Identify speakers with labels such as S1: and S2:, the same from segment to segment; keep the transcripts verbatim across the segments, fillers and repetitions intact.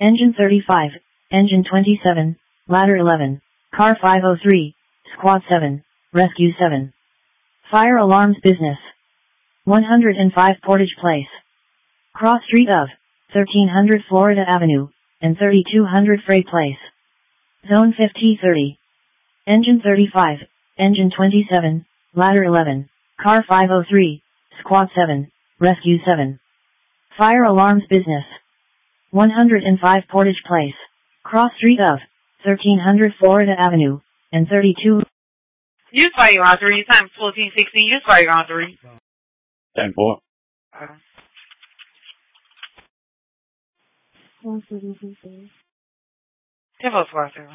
S1: Engine thirty-five, Engine twenty-seven, Ladder eleven, Car five oh three, Squad seven, Rescue seven. Fire Alarms Business. one hundred five Portage Place. Cross Street of thirteen hundred Florida Avenue, and thirty-two hundred Frey Place. Zone fifty thirty. Engine thirty-five, Engine twenty-seven, Ladder eleven, Car five oh three, Squad seven, Rescue seven. Fire Alarms Business. one hundred five Portage Place. Cross Street of thirteen hundred Florida Avenue, and thirty-two.
S2: Use fire on three times fourteen sixteen. Use fire on three.
S3: ten four.
S2: Okay. ten four four zero.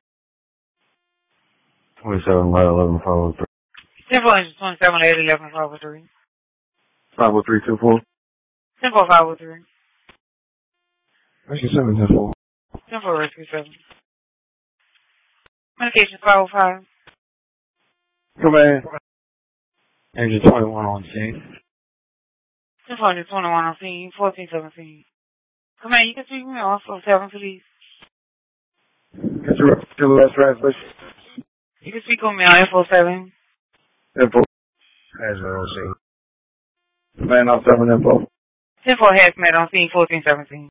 S4: twenty-seven, line eleven, five oh three.
S2: ten four twenty-seven, eight eleven, five oh three.
S4: five oh three, two four.
S2: ten four five oh three.
S4: Rescue seven, ten four.
S2: ten four rescue seven. Medication five oh five.
S4: Command. Engine twenty-one on scene.
S2: ten four twenty-one on scene, fourteen seventeen. Command, you can speak me off of seven, please.
S4: Get your to the last translation.
S2: You can speak on me on F O seven.
S4: Info. Hazmat on scene. Command off seven info.
S2: ten four hazmat on scene, fourteen seventeen.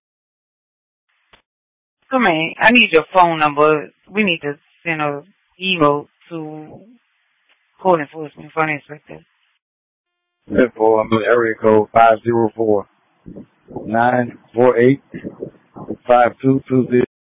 S2: Command, I need your phone number. We need to send a email to Court Enforcement Fund Inspector.
S4: Info, I'm in area code five zero four nine four eight five two two zero.